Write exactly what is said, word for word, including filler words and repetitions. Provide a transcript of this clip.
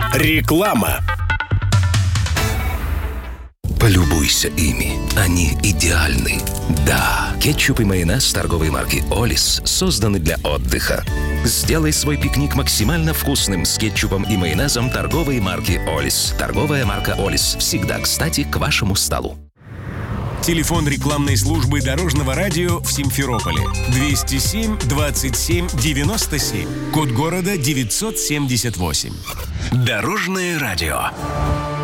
Реклама. Полюбуйся ими. Они идеальны. Да, кетчуп и майонез торговой марки «Олис» созданы для отдыха. Сделай свой пикник максимально вкусным с кетчупом и майонезом торговой марки «Олис». Торговая марка «Олис» всегда кстати к вашему столу. Телефон рекламной службы Дорожного радио в Симферополе. двести семь двадцать семь девяносто семь. Код города девятьсот семьдесят восемь. Дорожное радио.